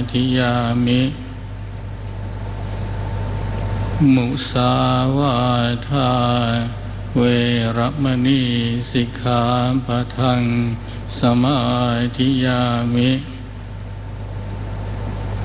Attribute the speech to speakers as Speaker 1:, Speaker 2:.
Speaker 1: ธิยามิมุสาวาทาเวรมณีสิกขาปะทังสมาธิยามิ